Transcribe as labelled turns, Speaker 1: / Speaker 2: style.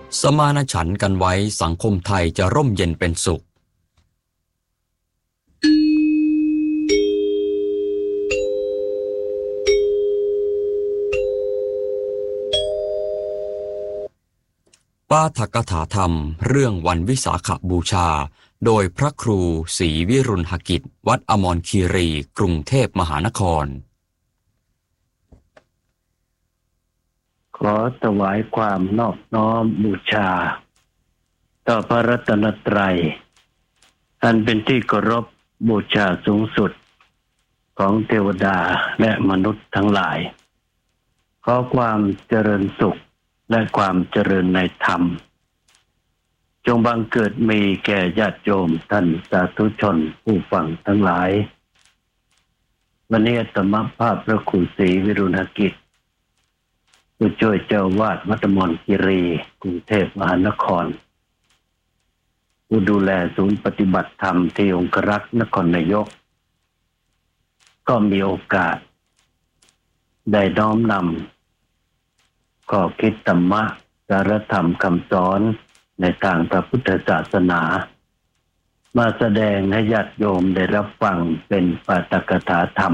Speaker 1: สมานฉันท์กันไว้สังคมไทยจะร่มเย็นเป็นสุขปาฐกถาธรรมเรื่องวันวิสาขบูชาโดยพระครูศรีวิรุณหกิจวัดอมรคีรีกรุงเทพมหานคร
Speaker 2: ขอถวายความนอบน้อมบูชาต่อพระรัตนตรัยอันเป็นที่เคารพบูชาสูงสุดของเทวดาและมนุษย์ทั้งหลายขอความเจริญสุขและความเจริญในธรรมจงบังเกิดมีแก่ญาติโยมท่านสาธุชนผู้ฟังทั้งหลายวันนี้อาตมาภาพพระครูศรีวิรุณหกิจผู้ช่วยเจ้าวาดวัดอมรคีรีกรุงเทพมหานครผู้ดูแลศูนย์ปฏิบัติธรรมที่องครักษ์นครนายกก็มีโอกาสได้น้อมนำข้อคิดธรรมะสารธรรมคำสอนในทางพระพุทธศาสนามาแสดงให้ญาติโยมได้รับฟังเป็นปาฐกถาธรรม